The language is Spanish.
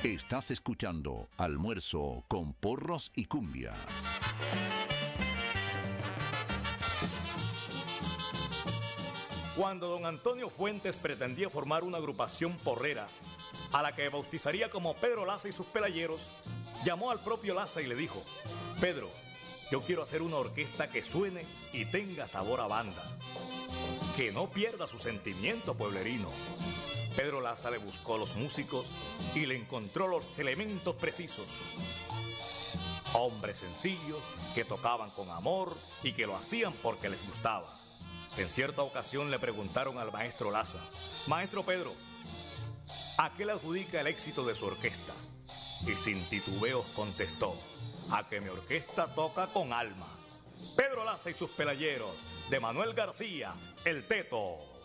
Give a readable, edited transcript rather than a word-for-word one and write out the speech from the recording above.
Estás escuchando Almuerzo con Porros y Cumbia. Cuando don Antonio Fuentes pretendía formar una agrupación porrera, a la que bautizaría como Pedro Laza y sus Pelayeros, llamó al propio Laza y le dijo: Pedro, yo quiero hacer una orquesta que suene y tenga sabor a banda, que no pierda su sentimiento pueblerino. Pedro Laza le buscó los músicos y le encontró los elementos precisos. Hombres sencillos que tocaban con amor y que lo hacían porque les gustaba. En cierta ocasión le preguntaron al maestro Laza: Maestro Pedro, ¿a qué le adjudica el éxito de su orquesta? Y sin titubeos contestó: a que mi orquesta toca con alma. Pedro Laza y sus Pelayeros, de Manuel García, el Teto.